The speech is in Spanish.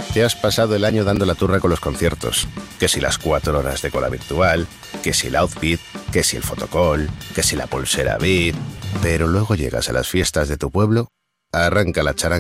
Te has pasado el año dando la turra con los conciertos. Que si las 4 horas de cola virtual, que si el outfit, que si el fotocall, que si la pulsera VIP. Pero luego llegas a las fiestas de tu pueblo, arranca la charanga